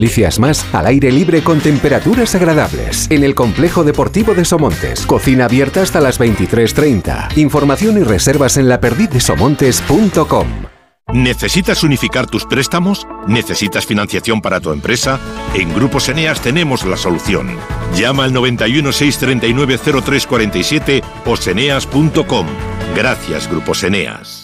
Delicias más al aire libre con temperaturas agradables. En el Complejo Deportivo de Somontes. Cocina abierta hasta las 23:30. Información y reservas en laperdizdesomontes.com. ¿Necesitas unificar tus préstamos? ¿Necesitas financiación para tu empresa? En Grupos Eneas tenemos la solución. Llama al 91 639 0347 o seneas.com. Gracias, Grupos Eneas.